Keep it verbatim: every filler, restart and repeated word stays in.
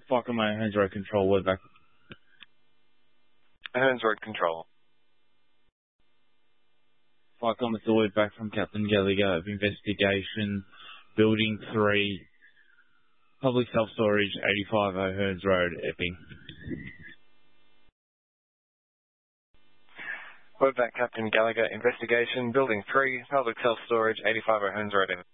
Fuck on my hands road control, word back. Hands road control. Fuck on, it's the word back from Captain Gallagher of Investigation, Building three, Public Self-Storage, eighty-five O'Hearns Road, Epping. Word back, Captain Gallagher, Investigation, Building three, Public Self-Storage, eighty-five O'Hearns Road, Epping.